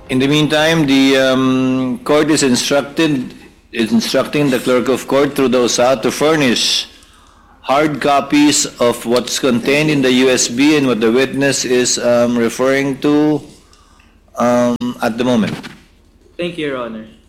In the meantime, the court is instructing the clerk of court through the OSA to furnish hard copies of what's contained in the USB and what the witness is referring to at the moment. Thank you, Your Honor.